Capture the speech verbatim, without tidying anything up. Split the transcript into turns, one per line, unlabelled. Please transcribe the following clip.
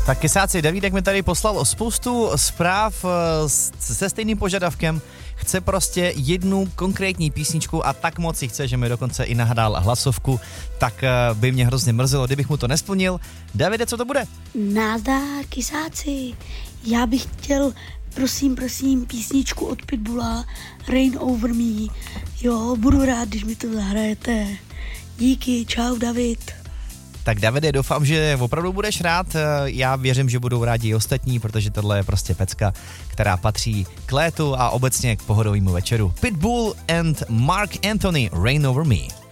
Tak kysáci, Davídek mi tady poslal spoustu zpráv se stejným požadavkem. Chce prostě jednu konkrétní písničku a tak moc si chce, že mi dokonce i nahrál hlasovku, tak by mě hrozně mrzelo, kdybych mu to nesplnil. Davide, co to bude?
Nazdar, kysáci. Já bych chtěl, prosím, prosím, písničku od Pitbulla, Rain Over Me. Jo, budu rád, když mi to zahrajete. Díky, čau, David.
Tak Davide, doufám, že opravdu budeš rád. Já věřím, že budou rádi i ostatní, protože tohle je prostě pecka, která patří k létu a obecně k pohodovému večeru. Pitbull and Mark Anthony, Rain Over Me.